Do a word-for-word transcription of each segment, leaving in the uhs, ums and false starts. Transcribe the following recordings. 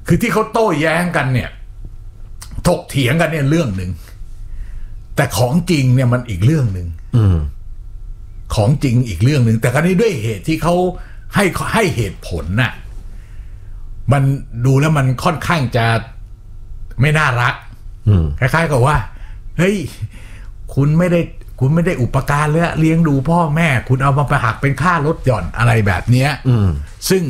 คือที่เขาโต้แย้งกันเนี่ยถกเถียงกันเนี่ยเรื่องหนึ่งแต่ของจริงเนี่ยมันอีกเรื่องหนึ่งของจริงอีกเรื่องหนึ่งแต่คราวนี้ด้วยเหตุที่เขาให้ให้เหตุผลน่ะมันดูแล้วมันค่อนข้างจะไม่น่ารักคล้ายๆกับว่าเฮ้ยคุณไม่ได้คุณไม่ได้อุปการเลยเลี้ยงดูพ่อแม่คุณเอามาไปหักเป็นค่าลดหย่อนอะไรแบบเนี้ยซึ่ง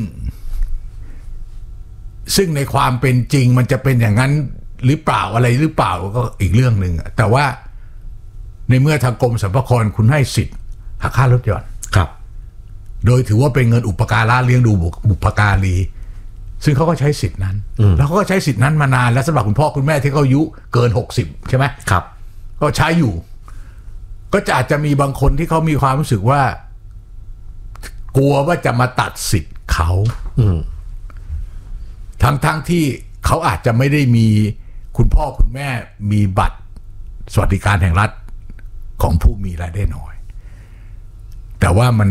ซึ่งในความเป็นจริงมันจะเป็นอย่างนั้นหรือเปล่าอะไรหรือเปล่าก็อีกเรื่องหนึ่งแต่ว่าในเมื่อทางกรมสรรพากรคุณให้สิทธิ์หักค่าลดหย่อนครับโดยถือว่าเป็นเงินอุปการะเลี้ยงดูบุพการีซึ่งเขาก็ใช้สิทธินั้นแล้วเขาก็ใช้สิทธินั้นมานานแล้วสำหรับคุณพ่อคุณแม่ที่เขาอายุเกินหกสิบใช่ไหมครับก็ใช้อยู่ก็จะอาจจะมีบางคนที่เขามีความรู้สึกว่ากลัวว่าจะมาตัดสิทธิ์เขาทั้งทั้งที่เขาอาจจะไม่ได้มีคุณพ่อคุณแม่มีบัตรสวัสดิการแห่งรัฐของผู้มีรายได้น้อยแต่ว่ามัน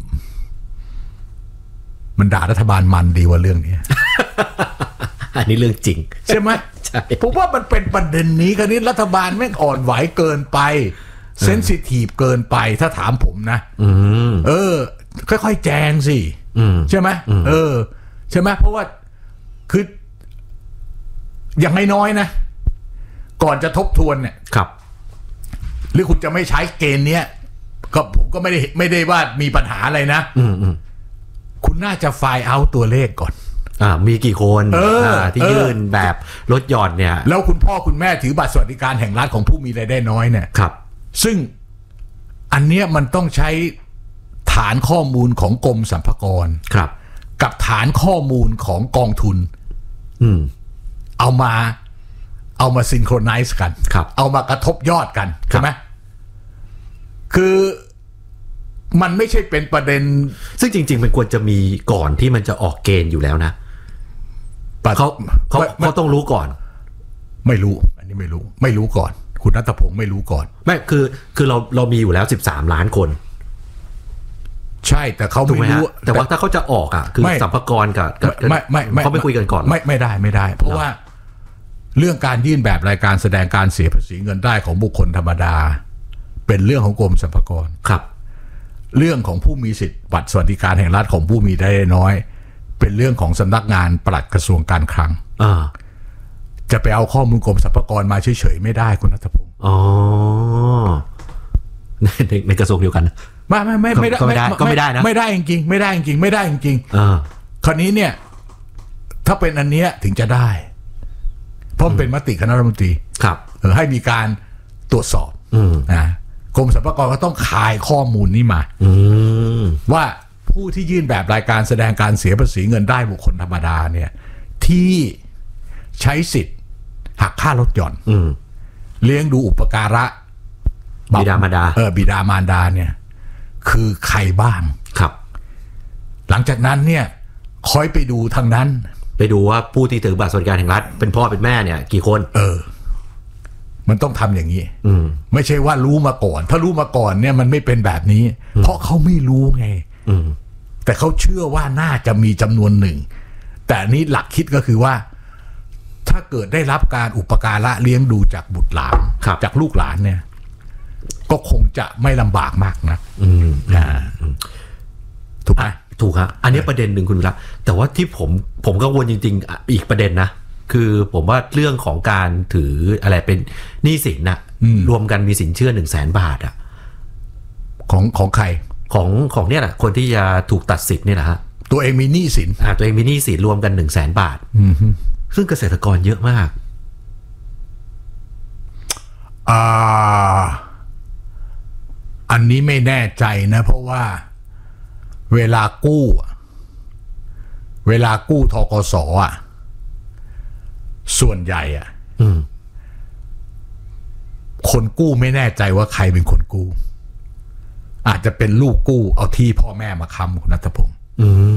มันด่ารัฐบาลมันดีว่าเรื่องนี้อันนี้เรื่องจริงใช่ไหมใช่ผมว่ามันเป็นประเด็นนี้กันนี้รัฐบาลแม่งอ่อนไหวเกินไปเซนซิทีฟเกินไปถ้าถามผมนะเออค่อยๆแจงสิใช่ไหมเออใช่ไหมเพราะว่าคืออย่างน้อยๆนะก่อนจะทบทวนเนี่ยครับหรือคุณจะไม่ใช้เกณฑ์เนี้ยก็ผมก็ไม่ได้ไม่ได้ว่ามีปัญหาอะไรนะคุณน่าจะไฟล์เอาตัวเลขก่อนอ่ามีกี่คนที่ยื่นแบบลดหย่อนเนี่ยแล้วคุณพ่อคุณแม่ถือบัตรสวัสดิการแห่งรัฐของผู้มีรายได้น้อยเนี่ยครับซึ่งอันเนี้ยมันต้องใช้ฐานข้อมูลของกรมสรรพากรครับกับฐานข้อมูลของกองทุนอืมเอามาเอามาซินโครไนซ์กันครับเอามากระทบยอดกันใช่ไหมคือมันไม่ใช่เป็นประเด็นซึ่งจริงๆมันควรจะมีก่อนที่มันจะออกเกณฑ์อยู่แล้วนะเขาเขาเขาต้องรู้ก่อนไม่รู้อันนี้ไม่รู้ไม่รู้ก่อนคุณณัฐพงศ์ไม่รู้ก่อนไม่คือคือเราเรามีอยู่แล้วสิบสามล้านคนใช่แต่เขาไม่รู้แต่ว่าถ้าเขาจะออกอ่ะคือสรรพากรกับไม่ไม่เขาไม่คุยกันก่อนไม่ไม่ได้ไม่ได้เพราะว่าเรื่องการยื่นแบบรายการแสดงการเสียภาษีเงินได้ของบุคคลธรรมดาเป็นเรื่องของกรมสรรพากรครับเรื่องของผู้มีสิทธิ์บัตรสวัสดิการแห่งรัฐของผู้มีรายได้น้อยเป็นเรื่องของสำนักงานปลัดกระทรวงการคลังจะไปเอาข้อมูลกรมสรรพากรมาเฉยๆไม่ได้คุณณัฐพงศ์อ๋อในในกระทรวงเดียวกันไม่ไม่ไม่ไม่ได้ก็ไม่ได้ก็ไม่ได้นะไม่ได้จริงๆไม่ได้จริงๆไม่ได้จริงๆคราวนี้เนี่ยถ้าเป็นอันเนี้ยถึงจะได้เพราะเป็นมติคณะรัฐมนตรีครับเออให้มีการตรวจสอบนะกรมสรรพากรก็ต้องคายข้อมูลนี้มาว่าผู้ที่ยื่นแบบรายการแสดงการเสียภาษีเงินได้บุคคลธรรมดาเนี่ยที่ใช้สิทธิ์หักค่าลดหย่อนเลี้ยงดูอุปการะบิดามารดาเออบิดามารดาเนี่ยคือใครบ้างครับหลังจากนั้นเนี่ยคอยไปดูทางนั้นไปดูว่าผู้ที่ถือบัตรสวัสดิการแห่งรัฐเป็นพ่อเป็นแม่เนี่ยกี่คนเออมันต้องทำอย่างนี้ไม่ใช่ว่ารู้มาก่อนถ้ารู้มาก่อนเนี่ยมันไม่เป็นแบบนี้เพราะเขาไม่รู้ไงแต่เขาเชื่อว่าน่าจะมีจำนวนหนึ่งแต่นี้หลักคิดก็คือว่าถ้าเกิดได้รับการอุปการะเลี้ยงดูจากบุตรหลานจากลูกหลานเนี่ยก็คงจะไม่ลำบากมากนะถูกไหมถูกครับอันนี้ประเด็นหนึ่งคุณวิระแต่ว่าที่ผมผมกังวลจริงๆอีกประเด็นนะคือผมว่าเรื่องของการถืออะไรเป็นหนี้สินนะรวมกันมีสินเชื่อหนึ่งแสนบาทอะของของใครของของเนี่ยแหละคนที่จะถูกตัดสิทธิ์เนี่ยนะฮะตัวเองมีหนี้สินอ่าตัวเองมีหนี้สินรวมกันหนึ่งแสนบาทซึ่งเกษตรกรเยอะมากอ่าอันนี้ไม่แน่ใจนะเพราะว่าเวลากู้เวลากู้ธกสอ่ะส่วนใหญ่อ่ะคนกู้ไม่แน่ใจว่าใครเป็นคนกู้อาจจะเป็นลูกกู้เอาที่พ่อแม่มาค้ำคุณณัฐพงศ์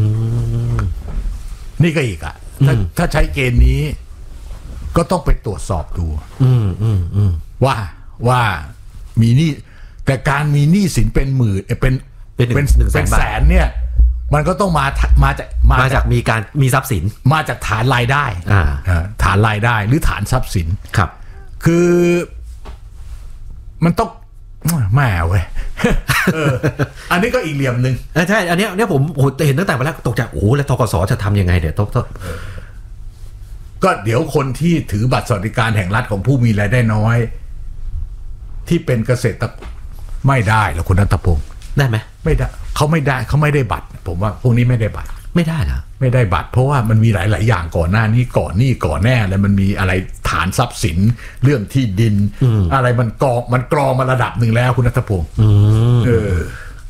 นี่ก็อีกอ่ะถ้าถ้าใช้เกณฑ์นี้ก็ต้องไปตรวจสอบดูว่าว่ามีหนี้แต่การมีหนี้สินเป็นหมื่นเป็นเป็นเป็นแสนเนี่ยมันก็ต้องมามาจากมาจากมีการมีทรัพย์สินมาจากฐานรายได้อ่าฐานรายได้หรือฐานทรัพย์สินครับคือมันต้องแม่เว้ย อันนี้ก็อีกเหลี่ยมหนึ่งใช่อันนี้เนี่ยผมเห็นตั้งแต่วันแรกตกใจโอ้แล้วธกสจะทำยังไงเดี๋ยวต้องก็เดี๋ยวคนที่ถือบัตรสวัสดิการแห่งรัฐของผู้มีรายได้น้อยที่เป็นเกษตรไม่ได้หรอกคุณณัฐพงศ์ได้ไหมไม่ได้เขาไม่ได้เขาไม่ได้บัตรผมว่าพวกนี้ไม่ได้บัตรไม่ได้เหรอไม่ได้บัตรเพราะว่ามันมีหลายๆอย่างก่อนหน้านี้ก่อนนี่ก่อนแน่แล้วมันมีอะไรฐานทรัพย์สินเรื่องที่ดินอะไรมันกองมันกรองมาระดับหนึ่งแล้วคุณณัฐพงศ์เออ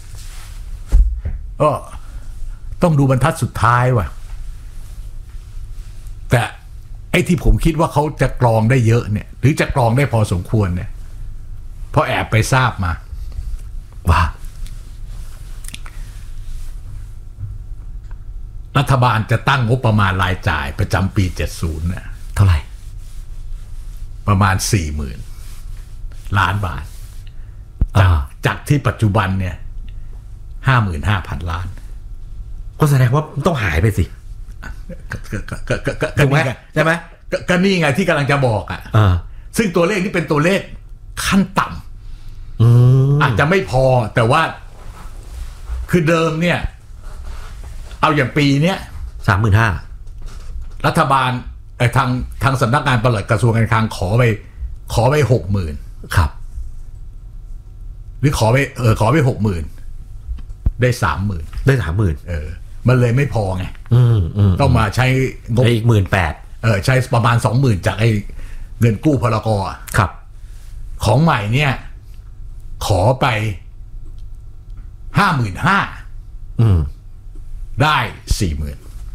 ก็ต้องดูบรรทัดสุดท้ายว่ะแต่ไอ้ที่ผมคิดว่าเขาจะกรองได้เยอะเนี่ยหรือจะกรองได้พอสมควรเนี่ยเพราะแอบไปทราบมาว่ารัฐบาลจะตั้งงบประมาณรายจ่ายประจำปีเจ็ดสิบเนี่ยเท่าไหร่ประมาณ สี่หมื่น ล้านบาทจากจากที่ปัจจุบันเนี่ย ห้าหมื่นห้าพัน ล้านก็แสดงว่าต้องหายไปสิถูกไหมใช่ไหมก็นี่ไงที่กำลังจะบอกอ่ะซึ่งตัวเลขนี่เป็นตัวเลขขั้นต่ำอาจจะไม่พอแต่ว่าคือเดิมเนี่ยเอาอย่างปีเนี้ยสามหมื่นห้ารัฐบาลไอ้ทางทางสำนักงานปลัดกระทรวงการคลังขอไปขอไปหกหมื่นครับหรือขอไปเออขอไปหกหมื่นได้สามหมื่นได้สามหมื่นเออมันเลยไม่พอไงต้องมาใช้งบอีกหมื่นแปดเออใช้ประมาณสองหมื่นจากไอ้เงินกู้พลก. ครับของใหม่เนี่ยขอไปห้าหมื่นห้าได้สี่หมื่น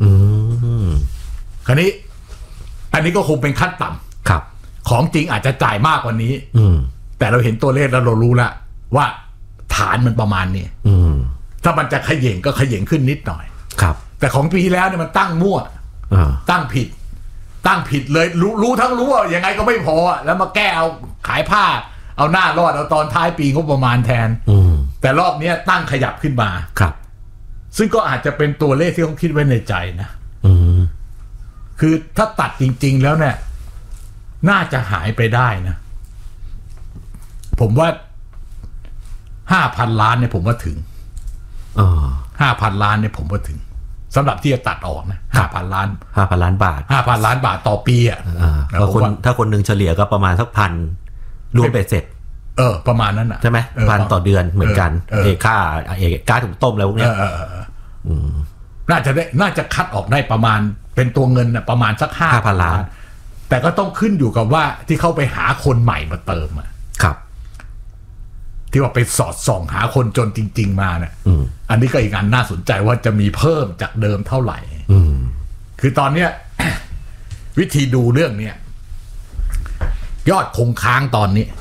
คราวนี้อันนี้ก็คงเป็นขั้นต่ำครับของจริงอาจจะจ่ายมากกว่านี้แต่เราเห็นตัวเลขแล้วเรารู้แล้วว่าฐานมันประมาณนี้ถ้ามันจะขย่งก็ขย่งขึ้นนิดหน่อยครับแต่ของปีที่แล้วเนี่ยมันตั้งมั่วตั้งผิดตั้งผิดเลยรู้รู้ทั้งรู้ว่ายังไงก็ไม่พอแล้วมาแก้เอาขายผ้าเอาหน้ารอดเอาตอนท้ายปีงบประมาณแทนแต่รอบนี้ตั้งขยับขึ้นมาครับซึ่งก็อาจจะเป็นตัวเลขที่เขาคิดไว้ในใจนะคือถ้าตัดจริงๆแล้วเนี่ยน่าจะหายไปได้นะผมว่าห้าพันล้านเนี่ยผมว่าถึงห้าพันล้านเนี่ยผมว่าถึงสำหรับที่จะตัดออกนะห้าพันล้านห้าพันล้านบาทห้าพันล้านบาทต่อปีอ่ะถ้าคนถ้าคนหนึ่งเฉลี่ยก็ประมาณสักพันรวมเบ็ดเสร็จเออประมาณนั้นอ่ะใช่ไหมพันต่อเดือนเหมือนกันเอกค่าเอกค่าถุงต้มแล้วพวกนี้น่าจะได้น่าจะคัดออกได้ประมาณเป็นตัวเงินน่ะประมาณสักห้าพันล้านแต่ก็ต้องขึ้นอยู่กับว่าที่เขาไปหาคนใหม่มาเติมอ่ะครับที่ว่าไปสอดส่องหาคนจนจริงๆมาเนี่ยอันนี้ก็อีกอันน่าสนใจว่าจะมีเพิ่มจากเดิมเท่าไหร่คือตอนเนี้ย วิธีดูเรื่องเนี้ยยอดคงค้างตอนนี้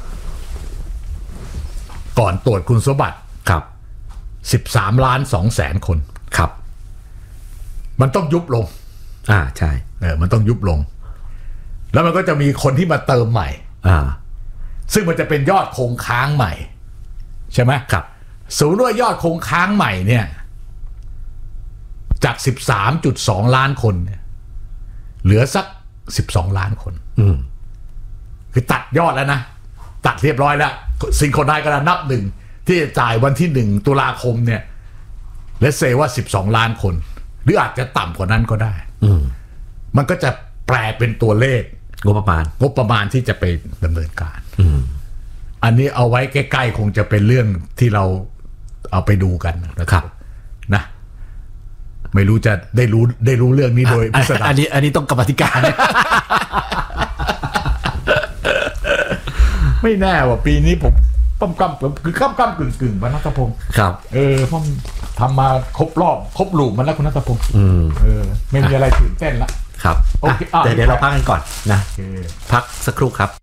ก่อนตรวจคุณสมบัติครับสิบสามล้านสองแสนคนครับมันต้องยุบลงอ่าใช่เออมันต้องยุบลงแล้วมันก็จะมีคนที่มาเติมใหม่อ่าซึ่งมันจะเป็นยอดคงค้างใหม่ใช่ไหมครับสูงด้วยยอดคงค้างใหม่เนี่ยจาก สิบสามจุดสอง ล้านคนเนี่ยเหลือสักสิบสองล้านคนอืมคือตัดยอดแล้วนะตัดเรียบร้อยแล้วสิ่งคนได้ก็นับหนึ่งที่จะจ่ายวันที่หนึ่งตุลาคมเนี่ยเลทเซว่าสิบสองล้านคนหรืออาจจะต่ำกว่านั้นก็ได้มันก็จะแปลเป็นตัวเลขงบประมาณงบประมาณที่จะไปดำเนินการอันนี้เอาไว้ใกล้ๆคงจะเป็นเรื่องที่เราเอาไปดูกันนะครับนะไม่รู้จะได้รู้ได้รู้เรื่องนี้โดยพิสดารอันนี้อันนี้ต้องกรรมธิการไม่แน่ว่าปีนี้ผมป้อมกำคือก้ำก้ำกึ่งกึ่งๆคุณณัฐพงศ์ครับเออผมทำมาครบรอบครบลูปมันแล้วคุณณัฐพงศ์เออไม่มีอะไรตื่นเต้นละครับเดี๋ยวเราพักกันก่อนนะพักสักครู่ครับ